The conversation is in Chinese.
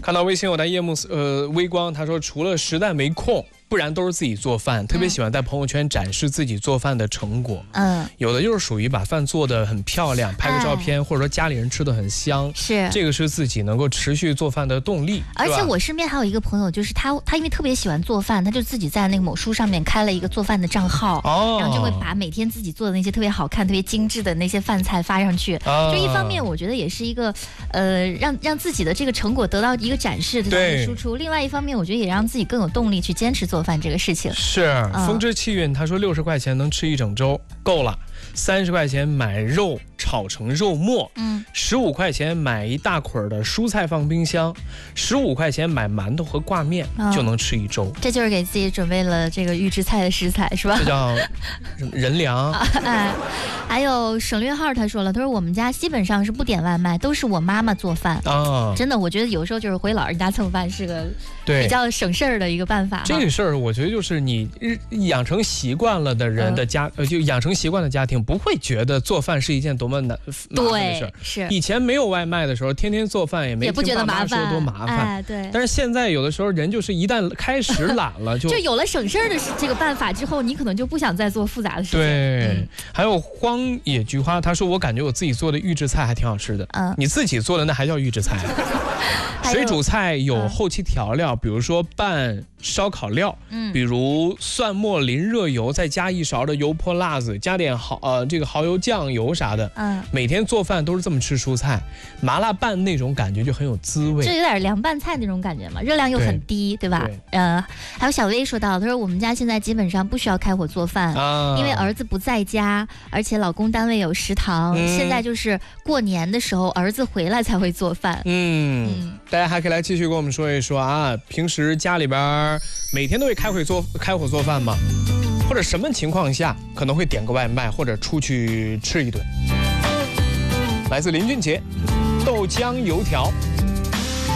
看到微信有台夜幕微光，他说除了实在没空，不然都是自己做饭，特别喜欢在朋友圈展示自己做饭的成果。有的就是属于把饭做得很漂亮，拍个照片，或者说家里人吃得很香， 是这个是自己能够持续做饭的动力。 而且我身边还有一个朋友，就是他因为特别喜欢做饭，他就自己在那个某书上面开了一个做饭的账号，然后就会把每天自己做的那些特别好看、特别精致的那些饭菜发上去。就一方面，我觉得也是一个让自己的这个成果得到一个展示，得到一个输出；另外一方面，我觉得也让自己更有动力去坚持做饭这个事情。 是风之气韵，他说60块钱能吃一整周，够了。30块钱买肉炒成肉末，15块钱买一大捆的蔬菜放冰箱，15块钱买馒头和挂面，就能吃一周。 这就是给自己准备了这个预制菜的食材，是吧？ 这叫人粮。 还有省略号他说了，他说我们家基本上是不点外卖，都是我妈妈做饭。真的，我觉得有时候就是回老人家蹭饭是个比较省事儿的一个办法。 这个事儿我觉得就是你养成习惯了的人的就养成习惯的家庭不会觉得做饭是一件多么麻烦的事儿。 是以前没有外卖的时候，天天做饭也没不觉得麻烦， 说多麻烦。 对。 但是现在有的时候人就是一旦开始懒了，就有了省事儿的这个办法之后，你可能就不想再做复杂的事情。 对。还有荒野菊花，他说我感觉我自己做的预制菜还挺好吃的。你自己做的那还叫预制菜？水煮菜有后期调料，比如说拌烧烤料，比如蒜末淋热油，再加一勺的油泼辣子，加点这个蚝油酱油啥的。每天做饭都是这么吃蔬菜，麻辣拌那种感觉就很有滋味。 这有点凉拌菜那种感觉嘛，热量又很低，对吧？还有小薇说到，他说我们家现在基本上不需要开火做饭，因为儿子不在家，而且老公单位有食堂，现在就是过年的时候儿子回来才会做饭。 大家还可以来继续跟我们说一说啊，平时家里边每天都会开火做饭吗？或者什么情况下可能会点个外卖，或者出去吃一顿？来自林俊杰，豆浆油条。